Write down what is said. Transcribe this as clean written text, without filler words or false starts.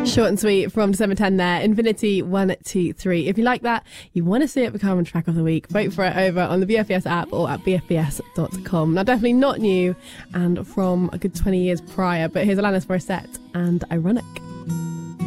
Short and sweet from December 10 there. Infinity 123. If you like that, you want to see it become a track of the week, vote for it over on the BFBS app or at bfbs.com. Now, definitely not new and from a good 20 years prior, but here's Alanis Morissette and Ironic.